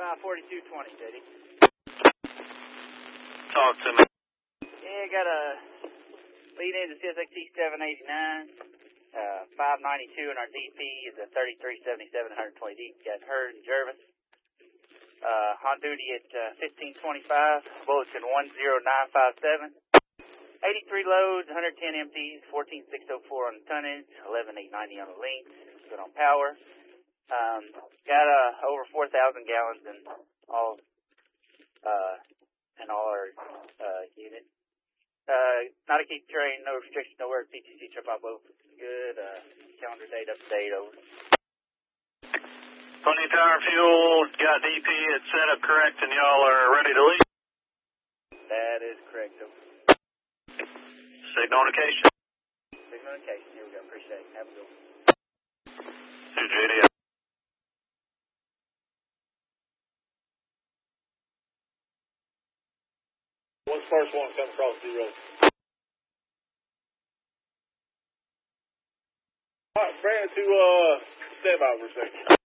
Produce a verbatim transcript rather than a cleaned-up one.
uh, forty-two twenty, J D. Talk to me. Yeah, got a lead engine C S X T seven eighty-nine, uh, five ninety-two, and our D P is a thirty-three seventy-seven, one twenty D. Got Hurd and Jervis. Uh, on duty at uh, fifteen twenty-five, bulletin one zero nine five seven. eighty-three loads, one ten empties, fourteen six oh four on the tonnage, eleven eight ninety on the length, good on power. Um, got uh, over four thousand gallons in all uh, in all our uh, units. Uh, not a keep train, no restriction, no word, P T C trip out both. Good. Uh, calendar date up to date over. Plenty of tire fuel, got D P, it's set up correct, and y'all are ready to leave? That is correct. So. Signal indication. Signal indication. Here we go. Appreciate it. Have a good one. two J D. What's the first one come across zero? All right, Brandon, to uh, stand by for a second.